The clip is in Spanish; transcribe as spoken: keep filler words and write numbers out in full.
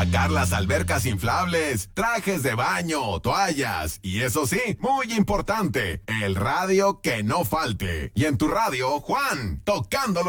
sacar las albercas inflables, trajes de baño, toallas y eso sí, muy importante, el radio que no falte. Y en tu radio, Juan, tocando los